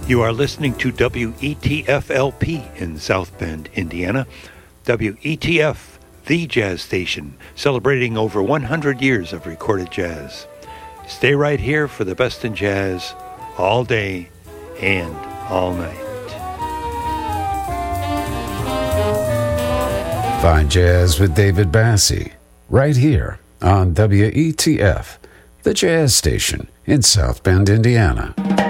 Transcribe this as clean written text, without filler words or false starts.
You are listening to WETF-LP in South Bend, Indiana. WETF, the jazz station, celebrating over 100 years of recorded jazz. Stay right here for the best in jazz, all day and all night. Fine Jazz with David Bassie, right here on WETF, the jazz station in South Bend, Indiana.